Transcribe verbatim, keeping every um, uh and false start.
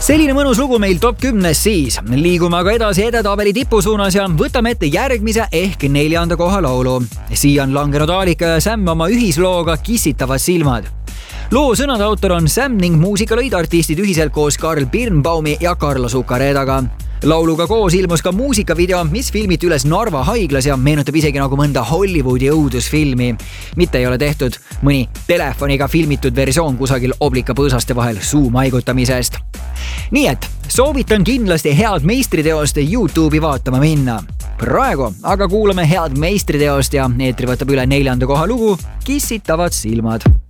selline mõnus lugu meil top kümnes siis. Liigume aga edasi edetabeli tipu suunas ja võtame ette järgmise ehk neljanda koha laulu. Siia on langenud Aalika ja Sam oma ühislooga Kissitavad silmad. Loo sõnade autor on Sam ning muusika lõid artistid ühiselt koos Karl Birnbaumi ja Carlo Zuccaredaga. Lauluga koos ilmus ka muusikavideo, mis filmiti üles Narva haiglas ja meenutab isegi nagu mõnda Hollywoodi õudusfilmi. Mitte ei ole tehtud mõni telefoniga filmitud versioon kusagil oblika põõsaste vahel suu maigutamisest. Nii et soovitan kindlasti head meistriteost YouTube'i vaatama minna. Praegu aga kuulame head meistriteost ja eetri võtab üle neljanda koha lugu Kissitavad silmad.